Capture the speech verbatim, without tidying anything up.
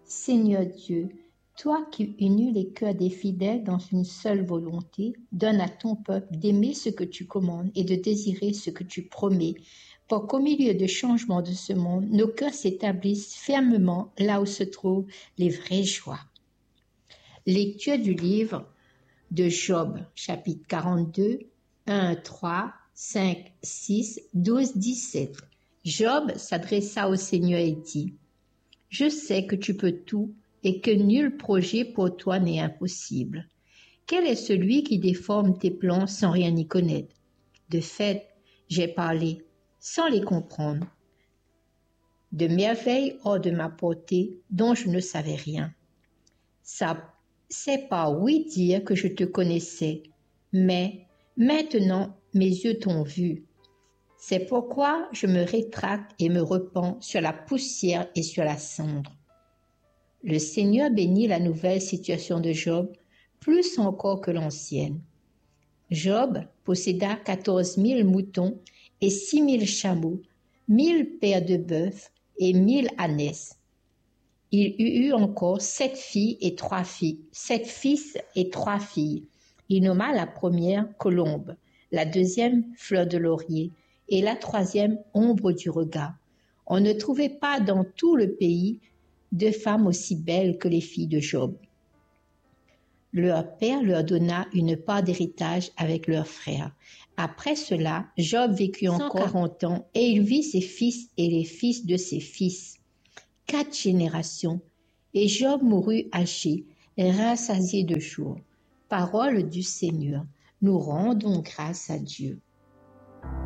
Seigneur Dieu, toi qui unis les cœurs des fidèles dans une seule volonté, donne à ton peuple d'aimer ce que tu commandes et de désirer ce que tu promets, pour qu'au milieu de changements de ce monde, nos cœurs s'établissent fermement là où se trouvent les vraies joies. Lecture du livre de Job, chapitre quarante-deux, un, trois, cinq, six, douze, dix-sept. Job s'adressa au Seigneur et dit: « Je sais que tu peux tout et que nul projet pour toi n'est impossible. Quel est celui qui déforme tes plans sans rien y connaître? De fait, j'ai parlé sans les comprendre, de merveilles hors de ma portée dont je ne savais rien. Ça, c'est par oui dire que je te connaissais, mais maintenant mes yeux t'ont vu. C'est pourquoi je me rétracte et me repens sur la poussière et sur la cendre. » Le Seigneur bénit la nouvelle situation de Job, plus encore que l'ancienne. Job posséda quatorze mille moutons et six mille chameaux, mille paires de bœufs et mille ânesses. Il eut eu encore sept filles et trois filles, sept fils et trois filles. Il nomma la première Colombe, la deuxième Fleur de laurier et la troisième Ombre du regard. On ne trouvait pas dans tout le pays de femmes aussi belles que les filles de Job. Leur père leur donna une part d'héritage avec leurs frères. Après cela, Job vécut encore quarante ans et il vit ses fils et les fils de ses fils. Quatre générations, et Job mourut âgé, rassasié de jours. Parole du Seigneur, nous rendons grâce à Dieu.